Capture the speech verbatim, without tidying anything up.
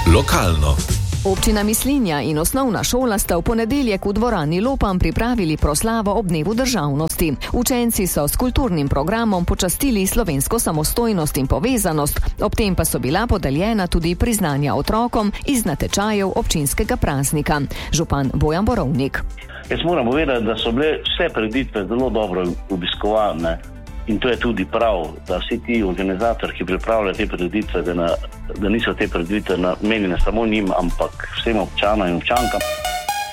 Lokalno. Občina Mislinja in osnovna šola sta v ponedeljek v dvorani Lopan pripravili proslavo ob dnevu državnosti. Učenci so s kulturnim programom počastili slovensko samostojnost in povezanost, ob tem pa so bila podeljena tudi priznanja otrokom iz natečajev občinskega praznika. Župan Bojan Borovnik. Jaz moram povedati, da so bile vse prireditve zelo dobro obiskovane. In to je tudi prav, da vsi ti organizatorji, ki pripravljajo te prireditve, da, na, da niso te prireditve namenjene samo njim, ampak vsem občanom in občankam.